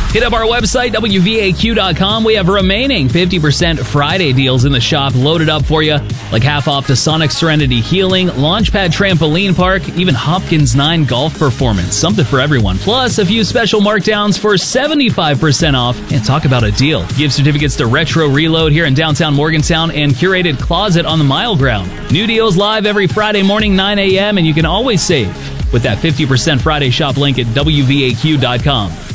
Hit up our website, WVAQ.com. We have remaining 50% Friday deals in the shop loaded up for you, like half off to Sonic Serenity Healing, Launchpad Trampoline Park, even Hopkins 9 Golf Performance. Something for everyone. Plus, a few special markdowns for 75% off. And talk about a deal. Gift certificates to Retro Reload here in downtown Morgantown and Curated Closet on the Mile Ground. New deals live every Friday morning, 9 a.m., and you can always save with that 50% Friday shop link at WVAQ.com.